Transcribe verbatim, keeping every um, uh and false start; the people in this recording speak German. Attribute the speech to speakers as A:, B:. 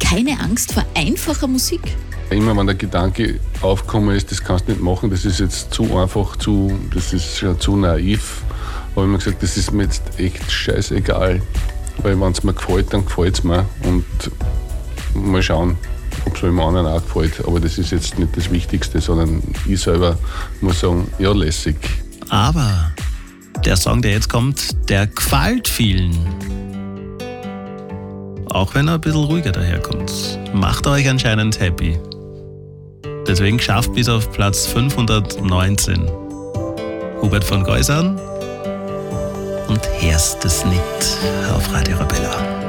A: keine Angst vor einfacher Musik?
B: Immer wenn der Gedanke aufgekommen ist, das kannst du nicht machen, das ist jetzt zu einfach, zu, das ist schon zu naiv, habe ich mir gesagt, das ist mir jetzt echt scheißegal. Weil wenn es mir gefällt, dann gefällt es mir. Und mal schauen, ob es dem anderen auch gefällt. Aber das ist jetzt nicht das Wichtigste, sondern ich selber muss sagen, ja, lässig.
C: Aber der Song, der jetzt kommt, der gefällt vielen. Auch wenn er ein bisschen ruhiger daherkommt. Macht euch anscheinend happy. Deswegen geschafft bis auf Platz fünfhundertneunzehn. Hubert von Geusern und hörst es nicht auf Radio Arabella.